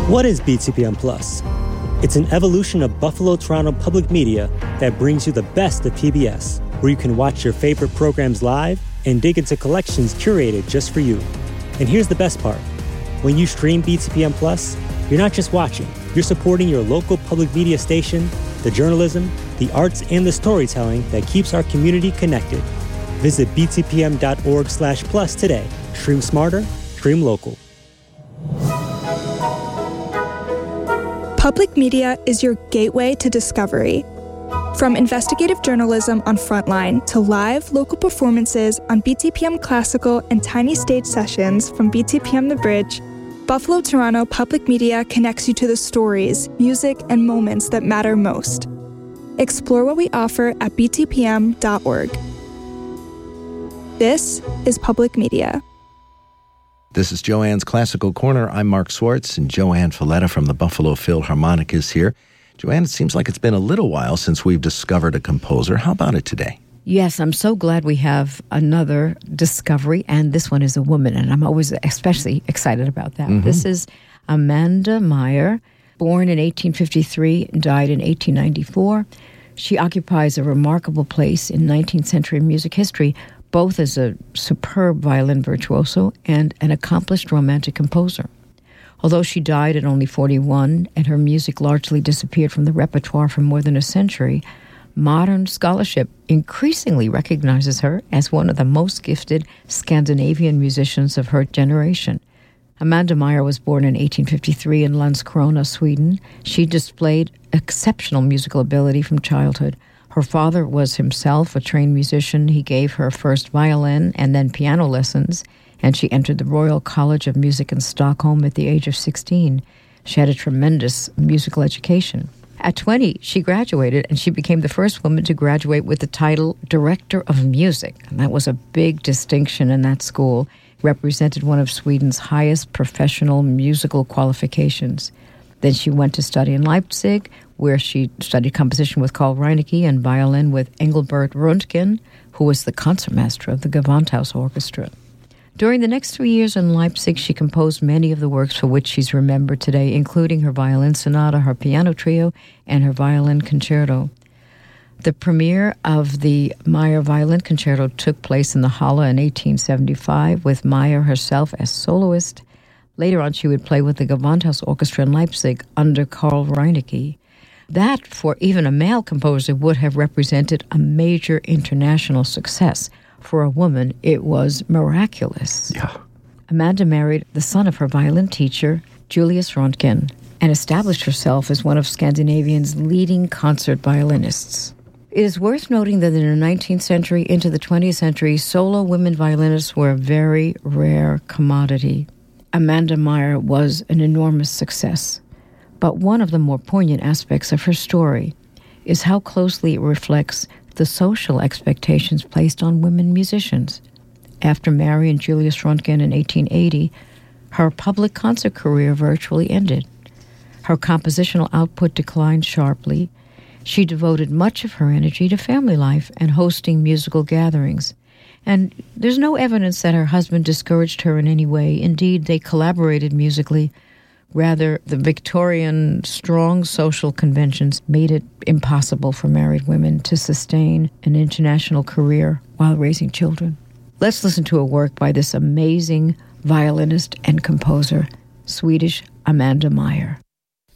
What is BTPM Plus? It's an evolution of Buffalo Toronto Public Media that brings you the best of PBS, where you can watch your favorite programs live and dig into collections curated just for you. And here's the best part. When you stream BTPM Plus, you're not just watching, you're supporting your local public media station, the journalism, the arts, and the storytelling that keeps our community connected. Visit btpm.org/plus today. Stream smarter, stream local. Public media is your gateway to discovery. From investigative journalism on Frontline to live local performances on BTPM Classical and tiny stage sessions from BTPM The Bridge, Buffalo Toronto Public Media connects you to the stories, music, and moments that matter most. Explore what we offer at btpm.org. This is Public Media. This is Joanne's Classical Corner. I'm Mark Swartz, and Joanne Falletta from the Buffalo Philharmonic is here. Joanne, it seems like it's been a little while since we've discovered a composer. How about it today? Yes, I'm so glad we have another discovery, and this one is a woman, and I'm always especially excited about that. Mm-hmm. This is Amanda Meyer, born in 1853 and died in 1894. She occupies a remarkable place in 19th century music history, both as a superb violin virtuoso and an accomplished romantic composer. Although she died at only 41 and her music largely disappeared from the repertoire for more than a century, modern scholarship increasingly recognizes her as one of the most gifted Scandinavian musicians of her generation. Amanda Meyer was born in 1853 in Landskrona, Sweden. She displayed exceptional musical ability from childhood. Her father was himself a trained musician. He gave her first violin and then piano lessons, and she entered the Royal College of Music in Stockholm at the age of 16. She had a tremendous musical education. At 20, she graduated, and she became the first woman to graduate with the title Director of Music. And that was a big distinction in that school. It represented one of Sweden's highest professional musical qualifications. Then she went to study in Leipzig, where she studied composition with Carl Reinecke and violin with Engelbert Röntgen, who was the concertmaster of the Gewandhaus Orchestra. During the next 3 years in Leipzig, she composed many of the works for which she's remembered today, including her violin sonata, her piano trio, and her violin concerto. The premiere of the Meyer Violin Concerto took place in the Halle in 1875 with Meyer herself as soloist. Later on, she would play with the Gewandhaus Orchestra in Leipzig under Carl Reinecke. That, for even a male composer, would have represented a major international success. For a woman, it was miraculous. Yeah. Amanda married the son of her violin teacher, Julius Röntgen, and established herself as one of Scandinavia's leading concert violinists. It is worth noting that in the 19th century into the 20th century, solo women violinists were a very rare commodity. Amanda Meyer was an enormous success. But one of the more poignant aspects of her story is how closely it reflects the social expectations placed on women musicians. After marrying Julius Röntgen in 1880, her public concert career virtually ended. Her compositional output declined sharply. She devoted much of her energy to family life and hosting musical gatherings. And there's no evidence that her husband discouraged her in any way. Indeed, they collaborated musically. Rather, the Victorian strong social conventions made it impossible for married women to sustain an international career while raising children. Let's listen to a work by this amazing violinist and composer, Swedish Amanda Meyer.